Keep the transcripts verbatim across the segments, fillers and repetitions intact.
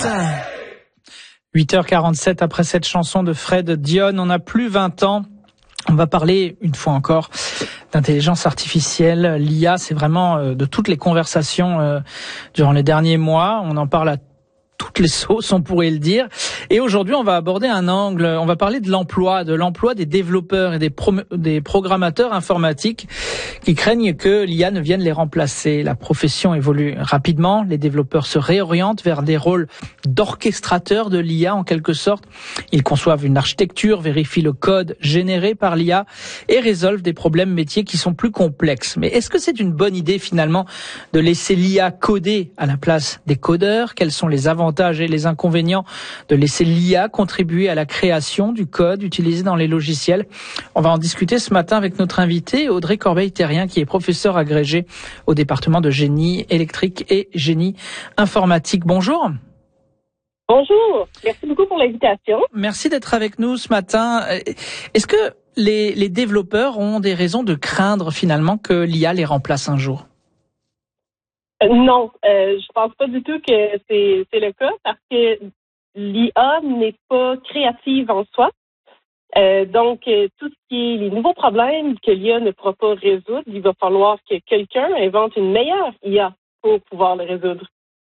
huit heures quarante-sept après cette chanson de Fred Dionne, on n'a plus vingt ans. On va parler, une fois encore, d'intelligence artificielle. L'I A, c'est vraiment de toutes les conversations durant les derniers mois. On en parle à toutes les sauces, on pourrait le dire. Et aujourd'hui, on va aborder un angle, on va parler de l'emploi, de l'emploi des développeurs et des, pro- des programmateurs informatiques qui craignent que l'I A ne vienne les remplacer. La profession évolue rapidement, les développeurs se réorientent vers des rôles d'orchestrateurs de l'I A en quelque sorte. Ils conçoivent une architecture, vérifient le code généré par l'I A et résolvent des problèmes métiers qui sont plus complexes. Mais est-ce que c'est une bonne idée finalement de laisser l'I A coder à la place des codeurs? Quels sont les avantages et les inconvénients de laisser l'I A contribuer à la création du code utilisé dans les logiciels? On va en discuter ce matin avec notre invité, Audrey Corbeil-Terrien, qui est professeure agrégée au département de génie électrique et génie informatique. Bonjour. Bonjour. Merci beaucoup pour l'invitation. Merci d'être avec nous ce matin. Est-ce que les, les développeurs ont des raisons de craindre finalement que l'I A les remplace un jour? Euh, non, euh, je pense pas du tout que c'est, c'est le cas parce que l'I A n'est pas créative en soi. Euh, donc, euh, tout ce qui est les nouveaux problèmes que l'I A ne pourra pas résoudre, il va falloir que quelqu'un invente une meilleure I A pour pouvoir le résoudre.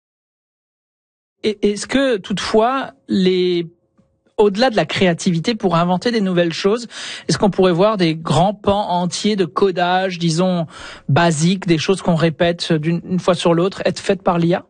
Et est-ce que toutefois, les au-delà de la créativité pour inventer des nouvelles choses, est-ce qu'on pourrait voir des grands pans entiers de codage, disons, basiques, des choses qu'on répète d'une une fois sur l'autre, être faites par l'I A?